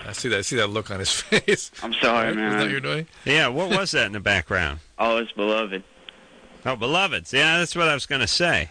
I see that look on his face. I'm sorry, Right? man. Is that what you're doing? Yeah, what was that in the background? Oh, it's Beloved. Oh, Beloveds. Yeah, that's what I was going to say.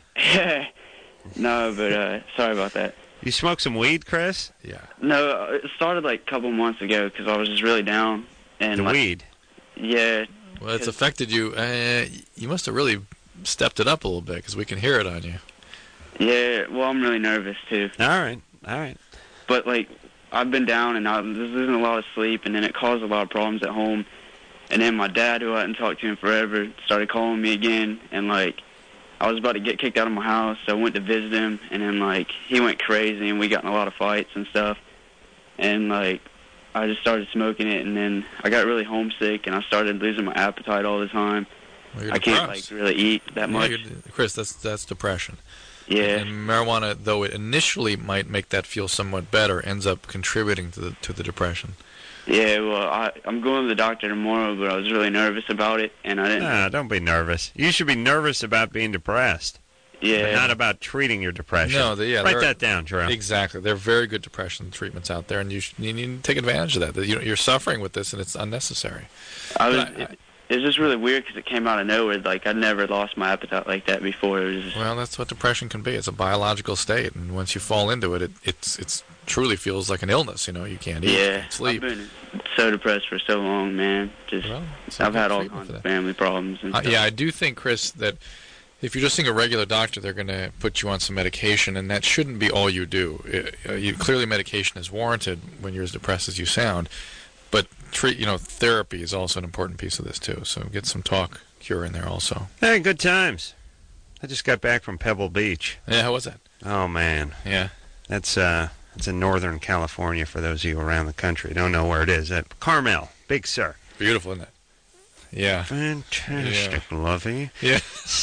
No, but sorry about that. You smoke some weed, Chris? Yeah. No, it started like a couple months ago because I was just really down. And The like, weed. Yeah. Well, it's affected you. You must have really stepped it up a little bit because we can hear it on you. Yeah, well, I'm really nervous, too. All right. But, like, I've been down and I was losing a lot of sleep, and then it caused a lot of problems at home. And then my dad, who I hadn't talked to in forever, started calling me again, and, like, I was about to get kicked out of my house, so I went to visit him, and then, like, he went crazy, and we got in a lot of fights and stuff. And, like, I just started smoking it, and then I got really homesick, and I started losing my appetite all the time. Well, I can't, like, really eat that much. Chris, that's depression. Yeah. And marijuana, though it initially might make that feel somewhat better, ends up contributing to the depression. Yeah, well, I'm going to the doctor tomorrow, but I was really nervous about it, and I didn't. No, don't be nervous. You should be nervous about being depressed. Yeah. But not about treating your depression. No, Write that down, Drew. Exactly. There are very good depression treatments out there, and you need to take advantage of that. You're suffering with this, and it's unnecessary. It was just really weird because it came out of nowhere. Like, I'd never lost my appetite like that before. It was just... Well, that's what depression can be. It's a biological state, and once you fall into it, it truly feels like an illness. You know, you can't eat, yeah, can't sleep. I've been so depressed for so long, man. Just I've had all kinds of family problems and stuff. Yeah, I do think, Chris, that if you're just seeing a regular doctor, they're going to put you on some medication, and that shouldn't be all you do. Clearly, medication is warranted when you're as depressed as you sound, but therapy is also an important piece of this too. So get some talk cure in there also. Hey, good times. I just got back from Pebble Beach. Yeah, how was that? Oh man, yeah, it's in Northern California. For those of you around the country don't know where it is, at Carmel, Big Sur. Beautiful, isn't it? Yeah. Fantastic, Lovey. Yeah.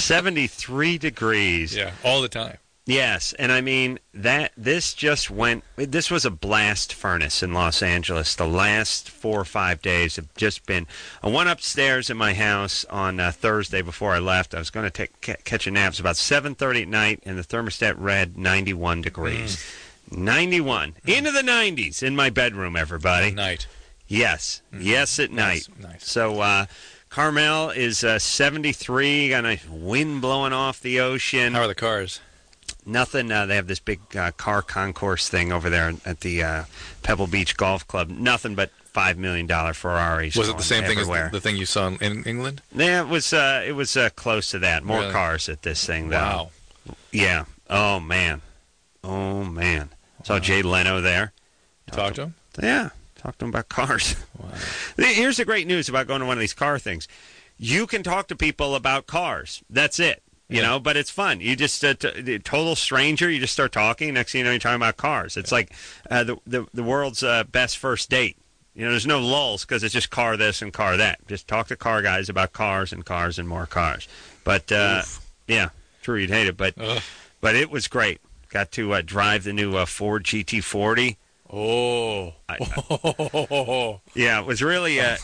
73 degrees. Yeah, all the time. Yes, and I mean, this was a blast furnace in Los Angeles. The last 4 or 5 days have just been... I went upstairs in my house on Thursday before I left. I was going to catch a nap. It was about 7:30 at night, and the thermostat read 91 degrees. 91. Into the 90s in my bedroom, everybody. At night. Yes. Yes, at night. Nice. So, Carmel is 73, got a nice wind blowing off the ocean. How are the cars? Nothing. They have this big car concourse thing over there at the Pebble Beach Golf Club. Nothing but $5 million Ferraris. Was it the same everywhere. thing as the thing you saw in England? Yeah, it was close to that. More Really? cars at this thing, though. Wow. Yeah. Oh man. Saw Jay Leno there. You talked to him? Yeah. Talked to him about cars. Wow. Here's the great news about going to one of these car things. You can talk to people about cars. That's it. You know, but it's fun. You just total stranger. You just start talking. Next thing you know, you're talking about cars. It's like the world's best first date. You know, there's no lulls because it's just car this and car that. Just talk to car guys about cars and more cars. But yeah, true, you'd hate it. But it was great. Got to drive the new Ford GT40. Oh. Yeah, it was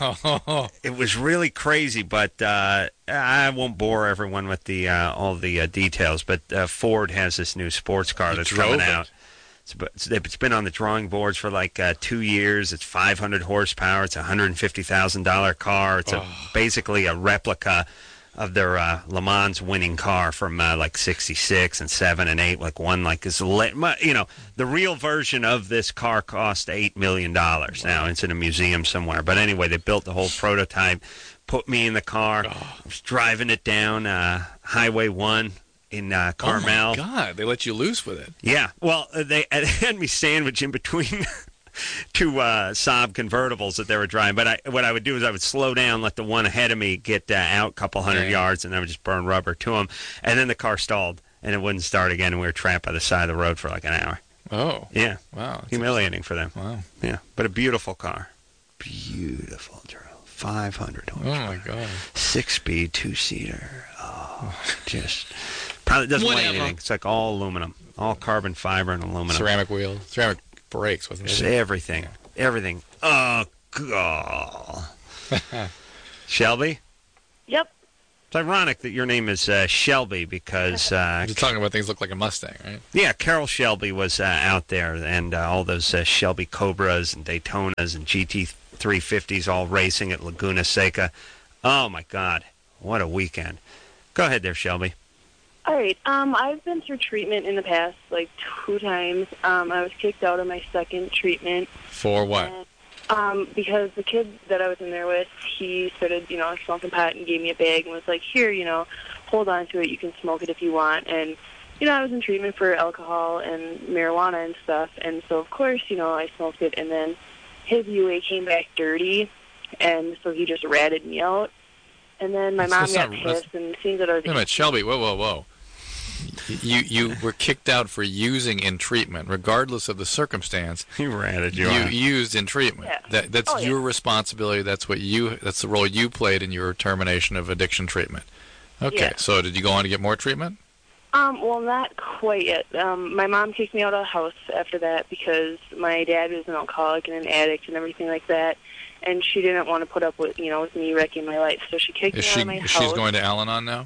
really crazy, but I won't bore everyone with all the details. But Ford has this new sports car that's coming out. It's been on the drawing boards for like 2 years. It's 500 horsepower. It's a $150,000 car. It's basically a replica of their Le Mans winning car from like 66 and 7 and 8, like one like this. You know, the real version of this car cost $8 million. Wow. Now it's in a museum somewhere. But anyway, they built the whole prototype, put me in the car. I was driving it down Highway 1 in Carmel. Oh my God, they let you loose with it. Yeah, well, they had me sandwiched in between two Saab convertibles that they were driving. But what I would do is I would slow down, let the one ahead of me get out a couple hundred yards, and I would just burn rubber to them. And then the car stalled, and it wouldn't start again, and we were trapped by the side of the road for like an hour. Oh. Yeah. Wow. Humiliating for them. Wow. Yeah, but a beautiful car. Beautiful, Drew. 500 horsepower. Oh, my God. 6-speed, 2-seater. Oh, just... Probably doesn't weigh anything. It's like all aluminum. All carbon fiber and aluminum. Ceramic wheels. Ceramic brakes, wasn't it? Just everything. Yeah. Everything. Oh, God. Shelby? Yep. It's ironic that your name is Shelby because... You're talking about things that look like a Mustang, right? Yeah, Carol Shelby was out there, and all those Shelby Cobras and Daytonas and GT350s all racing at Laguna Seca. Oh, my God. What a weekend. Go ahead there, Shelby. All right. I've been through treatment in the past, 2 times. I was kicked out of my second treatment. For what? Because the kid that I was in there with, he started, smoking pot and gave me a bag and was like, here, hold on to it. You can smoke it if you want. And, I was in treatment for alcohol and marijuana and stuff. And so, of course, I smoked it. And then his UA came back dirty. And so he just ratted me out. And then my mom got pissed and seemed that I was... Wait a minute, Shelby, whoa. You were kicked out for using in treatment, regardless of the circumstance. He ratted you out. You used in treatment. Yeah. That's your responsibility. That's the role you played in your termination of addiction treatment. Okay, yeah. So did you go on to get more treatment? Well, not quite yet. My mom kicked me out of the house after that because my dad was an alcoholic and an addict and everything like that. And she didn't want to put up with, with me wrecking my life. So she kicked me out of my house. She's going to Al-Anon now?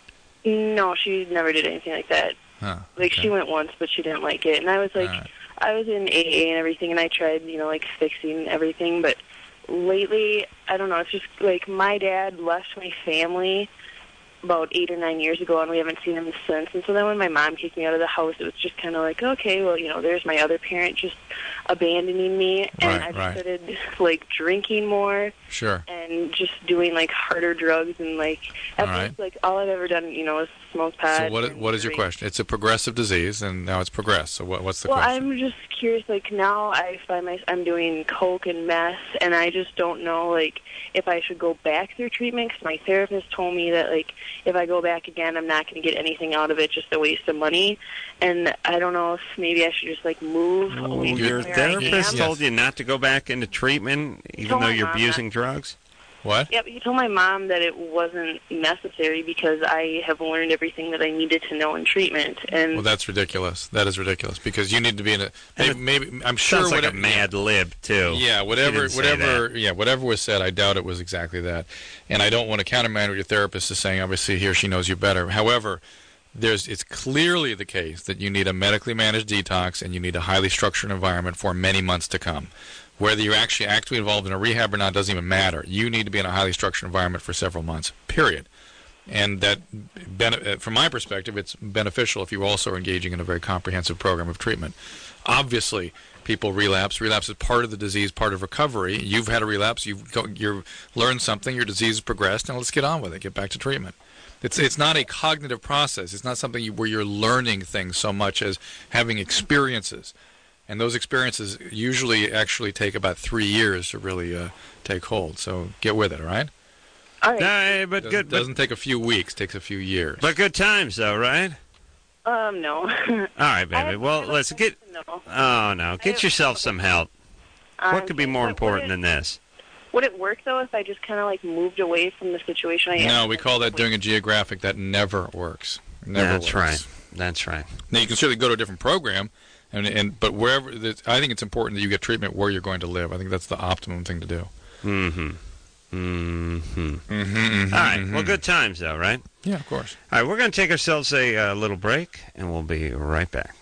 No, she never did anything like that. Huh, okay. She went once, but she didn't like it. And I was I was in AA and everything, and I tried, fixing everything. But lately, I don't know, it's just my dad left my family about 8 or 9 years ago, and we haven't seen him since. And so then when my mom kicked me out of the house, it was just kind of okay, well, there's my other parent just abandoning me. And I started, drinking more. Sure. And just doing, harder drugs. And, all I've ever done, is smoke pot. So what is your question? It's a progressive disease, and now it's progressed. So what's the question? Well, I'm just curious, now I find I'm doing coke and meth, and I just don't know, if I should go back through treatment, because my therapist told me that, if I go back again, I'm not going to get anything out of it, just a waste of money. And I don't know if maybe I should just, move away from your where therapist I am. told you not to go back into treatment, even though you're abusing drugs? What? Yep, he told my mom that it wasn't necessary because I have learned everything that I needed to know in treatment. And well, that's ridiculous. That is ridiculous because you need to be in a maybe I'm sure sounds like a mad lib too. Yeah, whatever was said, I doubt it was exactly that. And I don't want to countermand what your therapist is saying. Obviously, he or she knows you better. However, it's clearly the case that you need a medically managed detox and you need a highly structured environment for many months to come. Whether you're actually actively involved in a rehab or not doesn't even matter. You need to be in a highly structured environment for several months, period. And that, from my perspective, it's beneficial if you're also engaging in a very comprehensive program of treatment. Obviously, people relapse. Relapse is part of the disease, part of recovery. You've had a relapse. You've learned something. Your disease has progressed. Now let's get on with it. Get back to treatment. It's not a cognitive process. It's not something where you're learning things so much as having experiences. And those experiences usually actually take about 3 years to really take hold. So get with it, all right? All right. It doesn't take a few weeks. It takes a few years. But good times, though, right? No. All right, baby. Well, let's get... No. Oh, no. Get yourself some help. What could be more important than this? Would it work, though, if I just kind of, moved away from the situation I am? No, we call that doing a geographic. That never works. That's right. That's right. Now, you can certainly go to a different program, but wherever, I think it's important that you get treatment where you're going to live. I think that's the optimum thing to do. All right. Well, good times, though, right? Yeah, of course. All right, we're going to take ourselves a little break, and we'll be right back.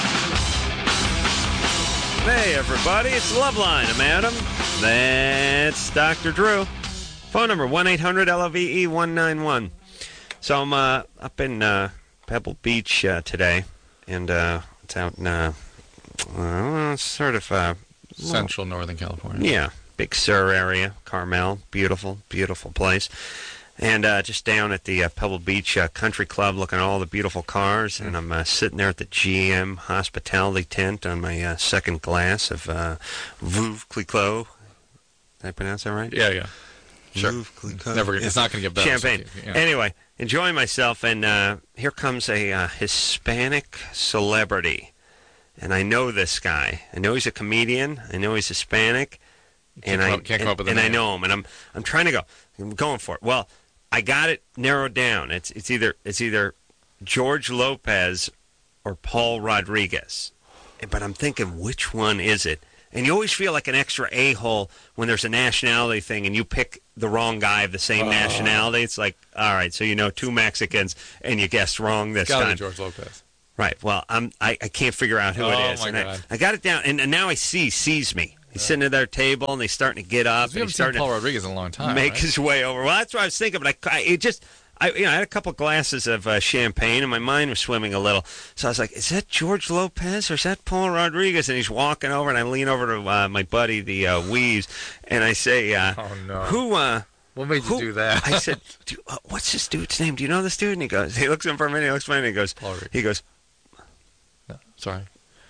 Hey, everybody, it's Loveline. I'm Adam. That's Dr. Drew. Phone number, 1-800-LOVE-191. So I'm up in Pebble Beach today, and it's out in sort of... Central Northern California. Yeah, Big Sur area, Carmel. Beautiful, beautiful place. And just down at the Pebble Beach Country Club looking at all the beautiful cars, and I'm sitting there at the GM hospitality tent on my second glass of Veuve Clicquot. Did I pronounce that right? Yeah. Sure. Veuve it's not going to get better. Champagne. So, Anyway, enjoying myself, and here comes a Hispanic celebrity. And I know this guy. I know he's a comedian. I know he's Hispanic. And I know him. And I'm trying to go. I'm going for it. Well, I got it narrowed down. It's either George Lopez or Paul Rodriguez. But I'm thinking, which one is it? And you always feel like an extra a-hole when there's a nationality thing and you pick the wrong guy of the same nationality. It's like, all right, so you know 2 Mexicans and you guessed wrong this time. George Lopez. Right. Well, I can't figure out who it is. Oh, my God. I got it down, and now I sees me. He's sitting at their table, and he's starting to get up. We haven't seen Paul Rodriguez in a long time. Make his way over. Well, that's what I was thinking, but I had a couple glasses of champagne, and my mind was swimming a little. So I was like, is that George Lopez or is that Paul Rodriguez? And he's walking over, and I lean over to my buddy, the Weaves, and I say, oh, no. Who... what made you do that? I said, what's this dude's name? Do you know this dude? And he looks at him for a minute, he looks at me, and he goes, no, sorry.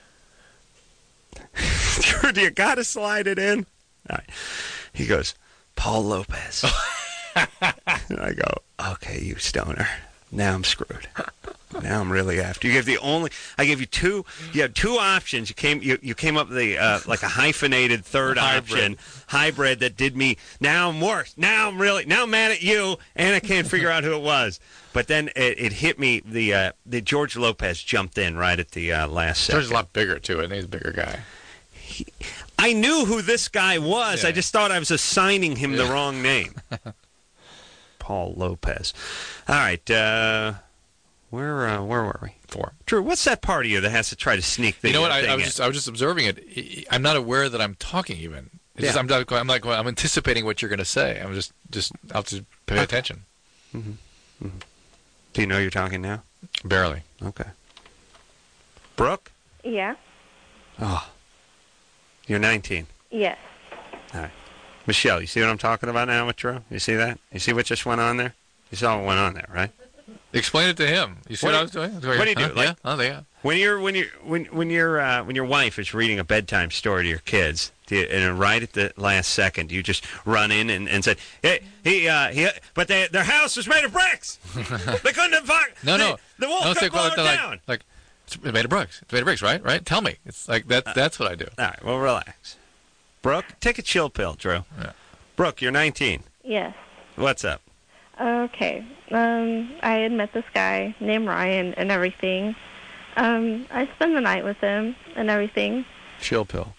Dude, you got to slide it in. All right. He goes, Paul Lopez. And I go, okay, you stoner. Now I'm screwed. Now I'm really after you. I gave you two. You had 2 options. You came up with like a hyphenated third option, hybrid that did me. Now I'm worse. Now I'm mad at you, and I can't figure out who it was. But then it hit me. The George Lopez jumped in right at the last second. George's a lot bigger too, and he's a bigger guy. I knew who this guy was. Yeah. I just thought I was assigning him the wrong name. Paul Lopez. All right. Where were we? 4. Drew, what's that part of you that has to try to sneak the You know what? I was just observing it. I'm not aware that I'm talking even. It's just, I'm anticipating what you're going to say. I'm just I'll just pay attention. Mm-hmm. Mm-hmm. Do you know you're talking now? Barely. Okay. Brooke? Yeah. Oh. You're 19. Yes. All right. Michelle, you see what I'm talking about now with Drew? You see that? You see what just went on there? You saw what went on there, right? Explain it to him. You see what I was doing? What do you do? Like, yeah. When your wife is reading a bedtime story to your kids, and right at the last second, you just run in and say, but their house was made of bricks. They couldn't have fucked. No. The wolf could blow it down. Like, it's made of bricks. It's made of bricks, right? Tell me. It's like that. That's what I do. All right. Well, relax. Brooke, take a chill pill, Drew. Yeah. Brooke, you're 19. Yes. What's up? Okay. I had met this guy named Ryan and everything. I spent the night with him and everything. Chill pill.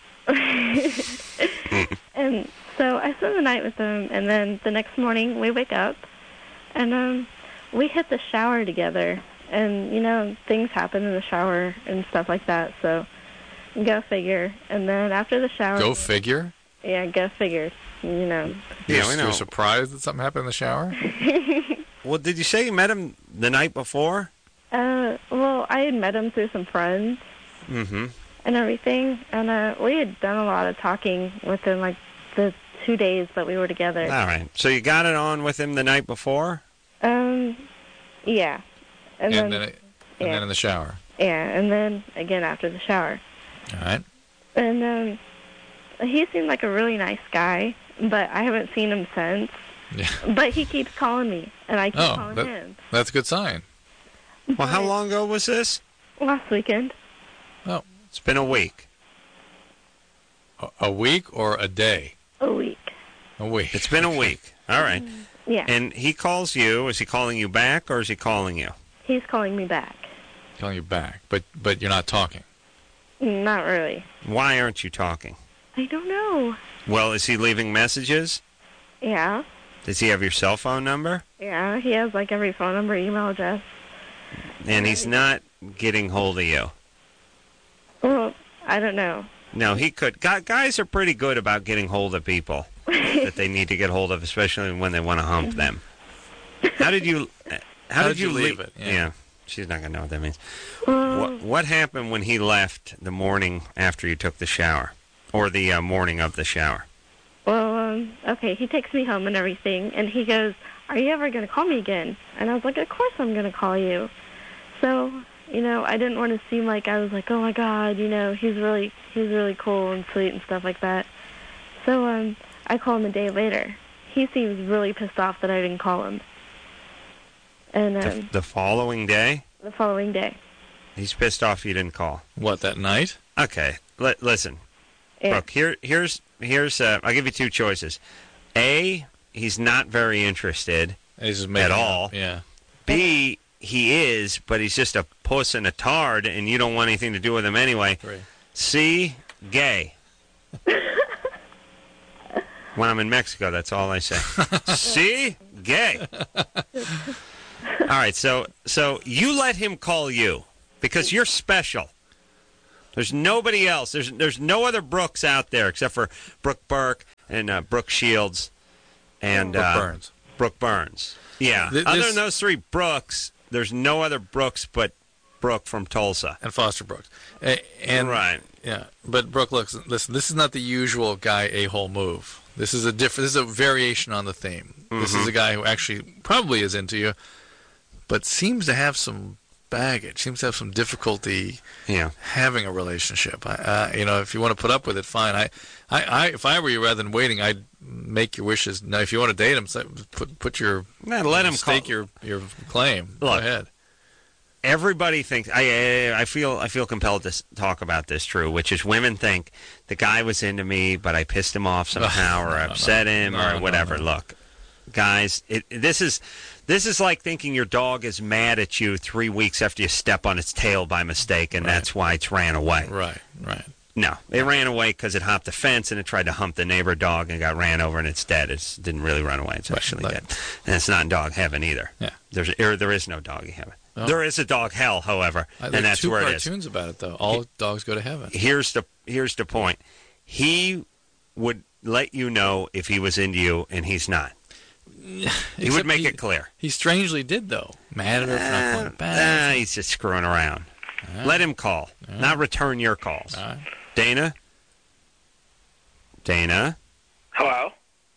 And so I spent the night with him, and then the next morning we wake up, and we hit the shower together. And, things happen in the shower and stuff like that, so go figure. And then after the shower... Go figure? Yeah, go figure. Yeah, we know. You're surprised that something happened in the shower? Well, did you say you met him the night before? Well, I had met him through some friends. Mm-hmm. And everything. And we had done a lot of talking within, like, the 2 days that we were together. All right. So you got it on with him the night before? Yeah. And then in the shower. Yeah, and then again after the shower. All right. And he seemed like a really nice guy, but I haven't seen him since. Yeah. But he keeps calling me, and I keep calling him. That's a good sign. Well, how long ago was this? Last weekend. Oh. It's been a week. A week or a day? A week. A week. It's been a week. All right. Yeah. And he calls you. Is he calling you back, or is he calling you? He's calling me back. Calling you back, but you're not talking. Not really. Why aren't you talking? I don't know. Well, is he leaving messages? Yeah. Does he have your cell phone number? Yeah, he has like every phone number, email address. And he's not getting hold of you? Well, I don't know. No, he could. Guys are pretty good about getting hold of people that they need to get hold of, especially when they want to hump them. How did you leave it? Yeah. She's not going to know what that means. What happened when he left the morning after you took the shower? Or the morning of the shower? Well, okay, he takes me home and everything, and he goes, "Are you ever going to call me again?" And I was like, "Of course I'm going to call you." So, I didn't want to seem like I was like, "Oh my God, he's really cool and sweet and stuff like that." So, I call him a day later. He seems really pissed off that I didn't call him. And the following day? The following day. He's pissed off you didn't call. What, that night? Okay, listen. Yeah. Brooke, here's I'll give you 2 choices. A, he's not very interested at all. Yeah. B, he is, but he's just a puss and a tard, and you don't want anything to do with him anyway. Right. C, gay. When I'm in Mexico, that's all I say. See? Gay. All right, so you let him call you because you're special. There's nobody else. There's no other Brooks out there except for Brooke Burke and Brooke Shields and Brooke Burns. Yeah. Other than those three Brooks, there's no other Brooks but Brooke from Tulsa. And Foster Brooks. And right. Yeah. But Brooke, listen, this is not the usual guy a-hole move. This is a variation on the theme. Mm-hmm. This is a guy who actually probably is into you, but seems to have some baggage, seems to have some difficulty having a relationship. If you want to put up with it, fine. If I were you, rather than waiting, I'd make your wishes. Now, if you want to date him, put your let him stake your claim. Look, go ahead. Everybody thinks I feel compelled to talk about this, True, which is women think the guy was into me, but I pissed him off somehow or upset him or whatever. No. Look, guys, this is like thinking your dog is mad at you 3 weeks after you step on its tail by mistake, and that's why it's ran away. Right. No, it ran away because it hopped the fence and it tried to hump the neighbor dog and got ran over, and it's dead. It didn't really run away. It's actually dead. And it's not in dog heaven either. Yeah. There is no doggy heaven. Oh. There is a dog hell, however, and that's where it is. There's 2 cartoons about it, though. All dogs go to heaven. Here's the point. He would let you know if he was into you, and he's not. He would make it clear. He strangely did, though. Mad at her for not going back. He's just screwing around. Let him call, not return your calls. Dana? Hello?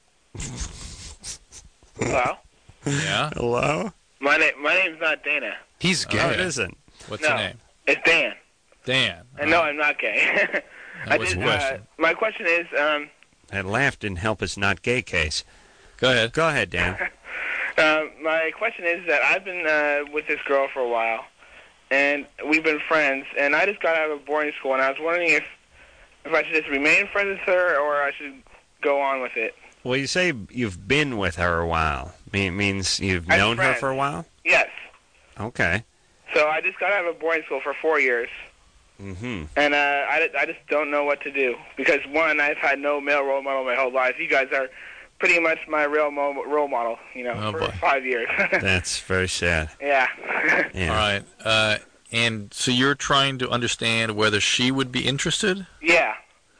Hello? Yeah? Hello? My name's not Dana. He's gay. Oh, it isn't. What's your name? It's Dan. Dan. And no, I'm not gay. What's your question? My question is... That laugh didn't help his not gay case. Go ahead. Go ahead, Dan. My question is that I've been with this girl for a while, and we've been friends, and I just got out of boarding school, and I was wondering if I should just remain friends with her or I should go on with it. Well, you say you've been with her a while. Means you've known her for a while? Yes. Okay. So I just got out of boarding school for 4 years. Mm-hmm. And I just don't know what to do. Because, one, I've had no male role model my whole life. You guys are pretty much my real role model, for 5 years. That's very sad. Yeah. Yeah. All right. And so you're trying to understand whether she would be interested? Yeah.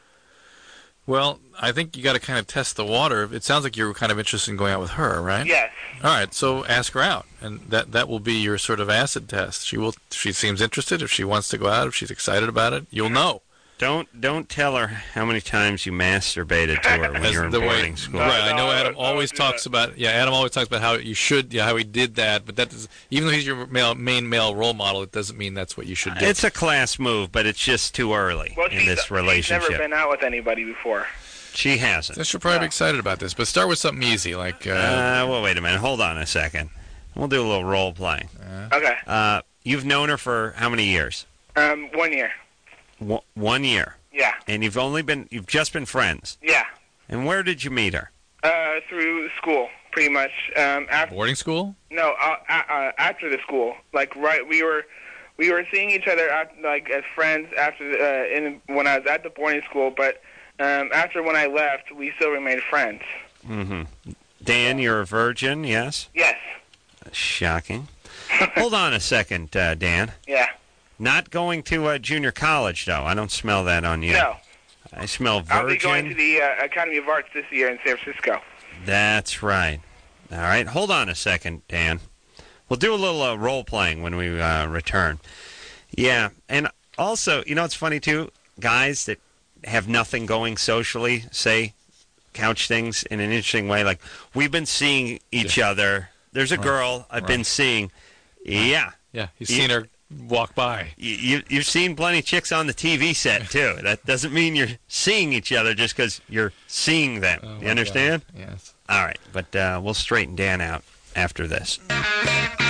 Well, I think you got to kind of test the water. It sounds like you're kind of interested in going out with her, right? Yes. All right, so ask her out, and that will be your sort of acid test. She seems interested. If she wants to go out, if she's excited about it, you'll know. Don't tell her how many times you masturbated to her when you're in boarding school. Right, I know Adam always talks about. Yeah, Adam always talks about how you should. Yeah, how he did that. But that does, even though he's your main male role model, it doesn't mean that's what you should do. It's a class move, but it's just too early in this relationship. She's never been out with anybody before. She hasn't. So she'll probably be excited about this. But start with something easy, like. Well, wait a minute. Hold on a second. We'll do a little role playing. Okay. You've known her for how many years? 1 year. 1 year. Yeah. And you've just been friends. Yeah. And where did you meet her? Through school, pretty much. After boarding school? No, after the school. We were seeing each other as friends after when I was at the boarding school, but after when I left, we still remained friends. Mm-hmm. Dan, you're a virgin, yes? Yes. Shocking. Hold on a second, Dan. Yeah. Not going to junior college, though. I don't smell that on you. No. I smell virgin. I'll be going to the Academy of Arts this year in San Francisco. That's right. All right. Hold on a second, Dan. We'll do a little role-playing when we return. Yeah. And also, it's funny, too, guys that have nothing going socially say couch things in an interesting way. Like, we've been seeing each other. There's a girl I've been seeing. Yeah. Yeah, he's seen her walk by. You've seen plenty of chicks on the TV set, too. That doesn't mean you're seeing each other just because you're seeing them. You understand? God. Yes. All right, but we'll straighten Dan out after this.